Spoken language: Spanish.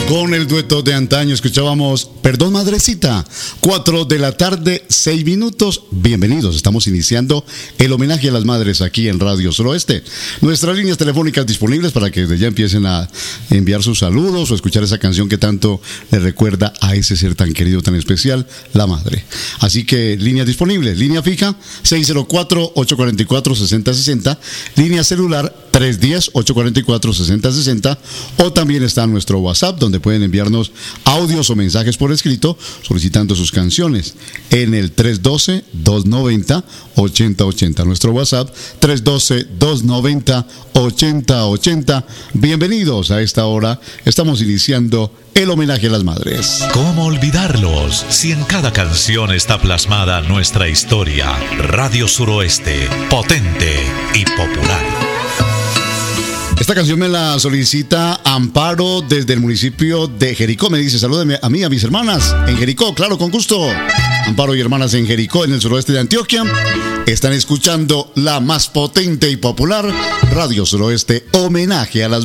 Con el dueto de antaño escuchábamos Perdón Madrecita, 4 de la tarde, 6 minutos. Bienvenidos, estamos iniciando el homenaje a las madres aquí en Radio Suroeste. Nuestras líneas telefónicas disponibles para que desde ya empiecen a enviar sus saludos o escuchar esa canción que tanto le recuerda a ese ser tan querido, tan especial, la madre. Así que líneas disponibles, línea fija 604-844-6060, línea celular 310-844-6060, o también está nuestro WhatsApp, donde pueden enviarnos audios o mensajes por escrito solicitando sus canciones en el 312-290-8080. Nuestro WhatsApp 312-290-8080. Bienvenidos a esta hora. Estamos iniciando el homenaje a las madres. ¿Cómo olvidarlos si en cada canción está plasmada nuestra historia? Radio Suroeste, potente y popular. Esta canción me la solicita Amparo desde el municipio de Jericó. Me dice, salúdeme a mí, a mis hermanas en Jericó. Claro, con gusto. Amparo y hermanas en Jericó, en el suroeste de Antioquia. Están escuchando la más potente y popular Radio Suroeste, homenaje a las